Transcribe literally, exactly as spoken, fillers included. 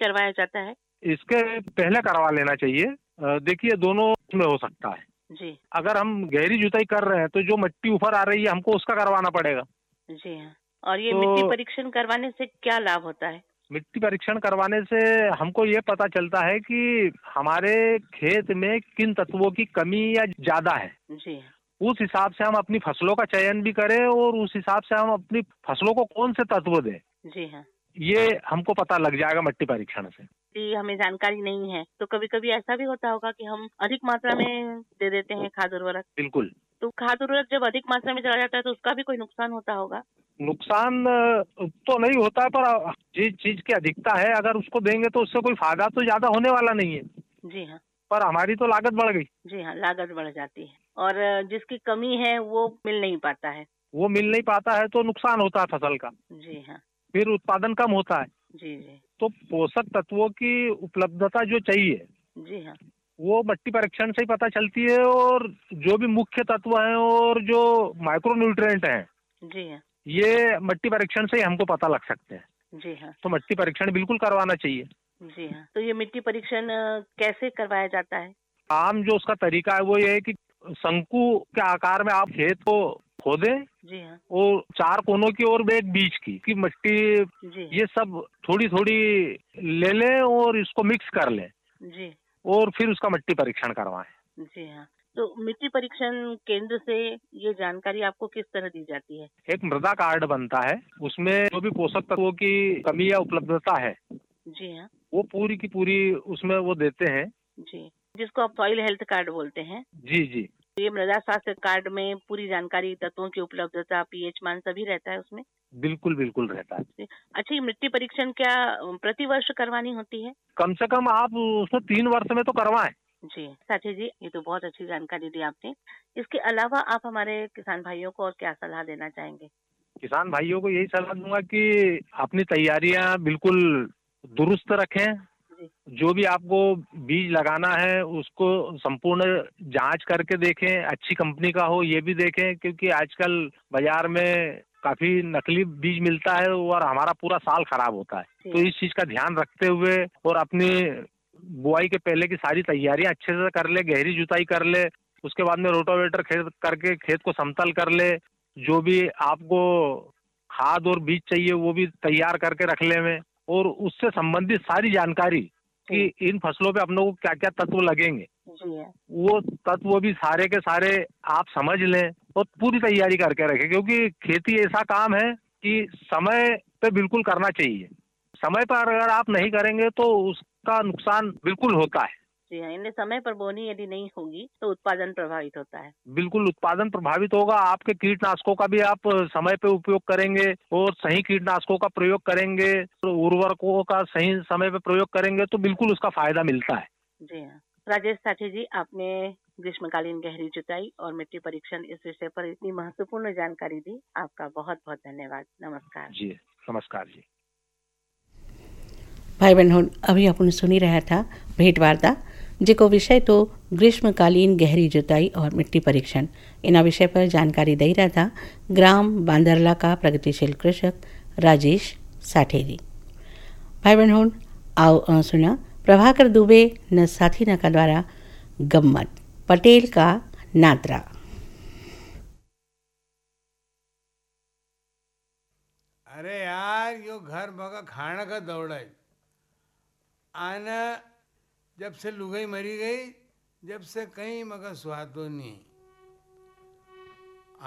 करवाया जाता है? इसके पहले करवा लेना चाहिए। देखिए दोनों में हो सकता है जी। अगर हम गहरी जुताई कर रहे हैं तो जो मिट्टी ऊपर आ रही है हमको उसका करवाना पड़ेगा। जी हाँ। और ये तो मिट्टी परीक्षण करवाने से क्या लाभ होता है? मिट्टी परीक्षण करवाने से हमको ये पता चलता है कि हमारे खेत में किन तत्वों की कमी या ज्यादा है। जी। उस हिसाब से हम अपनी फसलों का चयन भी करें और उस हिसाब से हम अपनी फसलों को कौन से तत्व दें। जी हाँ। ये हमको पता लग जाएगा मिट्टी परीक्षण से। कि हमें जानकारी नहीं है तो कभी कभी ऐसा भी होता होगा कि हम अधिक मात्रा में दे देते हैं खाद उर्वरक। बिल्कुल। तो खाद उर्वरक जब अधिक मात्रा में चला जाता है तो उसका भी कोई नुकसान होता होगा? नुकसान तो नहीं होता है पर जिस चीज की अधिकता है अगर उसको देंगे तो उससे कोई फायदा तो ज्यादा होने वाला नहीं है। जी हाँ। पर हमारी तो लागत बढ़ गई। जी हाँ, लागत बढ़ जाती है और जिसकी कमी है वो मिल नहीं पाता है। वो मिल नहीं पाता है तो नुकसान होता है फसल का। जी हाँ। फिर उत्पादन कम होता है। जी जी। तो पोषक तत्वों की उपलब्धता जो चाहिए जी हाँ, वो मिट्टी परीक्षण से ही पता चलती है और जो भी मुख्य तत्व हैं और जो माइक्रो न्यूट्रिएंट हैं जी हाँ, ये मिट्टी परीक्षण से ही हमको पता लग सकते हैं। जी हाँ, तो मिट्टी परीक्षण बिल्कुल करवाना चाहिए। जी हाँ। तो ये मिट्टी परीक्षण कैसे करवाया जाता है? आम जो उसका तरीका है वो ये है कि शंकु के आकार में आप खेत को खोदें जी हाँ, और चार कोनों की और एक बीच की की मिट्टी जी ये सब थोड़ी थोड़ी ले लें और इसको मिक्स कर लें जी, और फिर उसका मिट्टी परीक्षण करवाएं। जी हाँ। तो मिट्टी परीक्षण केंद्र से ये जानकारी आपको किस तरह दी जाती है? एक मृदा कार्ड बनता है उसमें जो भी पोषक तत्वों की कमी या उपलब्धता है जी हाँ, वो पूरी की पूरी उसमें वो देते हैं। जी, जिसको आप सॉइल हेल्थ कार्ड बोलते हैं। जी जी। ये मृदा स्वास्थ्य कार्ड में पूरी जानकारी, तत्वों की उपलब्धता, पीएच मान सभी रहता है उसमें? बिल्कुल बिल्कुल रहता है। जी। अच्छा, ये मिट्टी परीक्षण क्या प्रति वर्ष करवानी होती है? कम से कम आप उसको तीन वर्ष में तो करवाएं। जी, साथी जी, ये तो बहुत अच्छी जानकारी दी आपने। इसके अलावा आप हमारे किसान भाइयों को और क्या सलाह देना चाहेंगे? किसान भाइयों को यही सलाह दूंगा कि अपनी तैयारियां बिल्कुल दुरुस्त रखें। जी, जो भी आपको बीज लगाना है उसको संपूर्ण जांच करके देखें, अच्छी कंपनी का हो ये भी देखें क्योंकि आजकल बाजार में काफी नकली बीज मिलता है और हमारा पूरा साल खराब होता है। तो जी, इस चीज का ध्यान रखते हुए और अपनी बुआई के पहले की सारी तैयारियां अच्छे से कर ले, गहरी जुताई कर ले, उसके बाद में रोटावेटर खेत करके खेत को समतल कर ले, जो भी आपको खाद और बीज चाहिए वो भी तैयार करके रख ले में और उससे संबंधित सारी जानकारी कि इन फसलों पे अपनों को क्या क्या तत्व लगेंगे जी है। वो तत्व भी सारे के सारे आप समझ लें और पूरी तैयारी करके रखें क्योंकि खेती ऐसा काम है कि समय पे बिल्कुल करना चाहिए। समय पर अगर आप नहीं करेंगे तो उसका नुकसान बिल्कुल होता है। जी हाँ, इन्हें समय पर बोनी यदि नहीं होगी तो उत्पादन प्रभावित होता है। बिल्कुल उत्पादन प्रभावित होगा। आपके कीटनाशकों का भी आप समय पे उपयोग करेंगे और सही कीटनाशकों का प्रयोग करेंगे तो उर्वरकों का सही समय पे प्रयोग करेंगे तो बिल्कुल उसका फायदा मिलता है। जी हाँ। राजेश साथी जी, आपने ग्रीष्मकालीन गहरी जुताई और मिट्टी परीक्षण इस विषय पर इतनी महत्वपूर्ण जानकारी दी। आपका बहुत बहुत धन्यवाद। नमस्कार। जी नमस्कार जी। भाई बहनों, अभी अपन सुनी रहा था भेंट वार्ता जेको विषय तो ग्रीष्मकालीन गहरी जुताई और मिट्टी परीक्षण इन विषय पर जानकारी दे रहा था ग्राम बांदरला का प्रगतिशील कृषक राजेश साठे जी। भाई बहनों, आओ सुना प्रभाकर दुबे न साथी न का द्वारा गम्मत पटेल का नात्रा। अरे यार यो घर मगा खाना का दौड़ा है आना जब से लुगाई मरी गई जब से कहीं मगर स्वाद तो नहीं।